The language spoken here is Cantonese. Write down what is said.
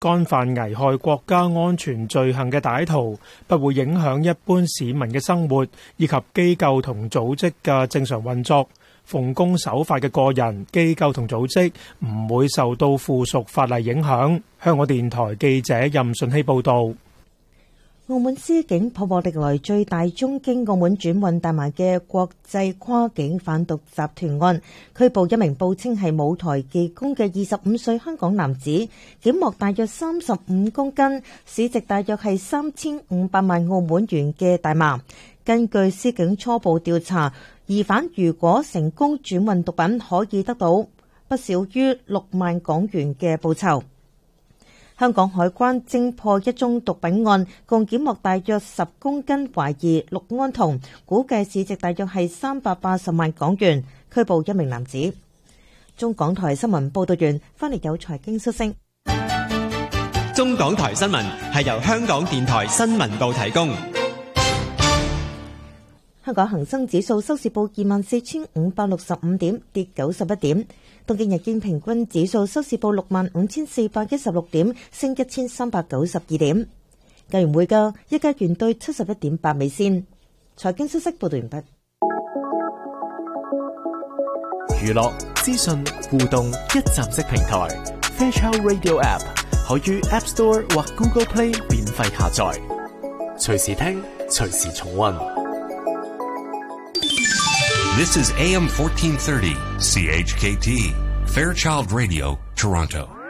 干犯危害國家安全罪行嘅歹徒，不會影響一般市民嘅生活以及機構同組織嘅正常運作。奉公守法嘅個人、機構同組織唔會受到附屬法例影響。香港電台記者任順希報導。 澳門司警破獲歷來最大宗經澳門轉運大麻嘅國際跨境販毒集團案，拘捕一名報稱係舞台技工嘅25歲香港男子，檢獲大約35公斤，市值大約係3500萬澳門元嘅大麻。根據司警初步調查，疑犯如果成功轉運毒品，可以得到不少於6萬港元嘅報酬。香港海關偵破一宗毒品案，共檢獲大約10公斤懷疑氯胺酮，估計市值大約係380萬港元，拘捕一名男子。中港台新聞報道完，翻嚟有財經消息。 中港台新聞係由香港電台新聞部提供。 香港恒生指數收市報24,565點，跌91點。東京日經平均指數收市報65,416點，升1392點。港元匯價，一加元兌71.8美仙。財經消息報道完畢。 娛樂、資訊、互動一站式平台 Fairchild Radio App 可於 App Store 或 Google Play 免費下載，隨時聽，隨時重溫。 This is AM 1430, CHKT, Fairchild Radio, Toronto.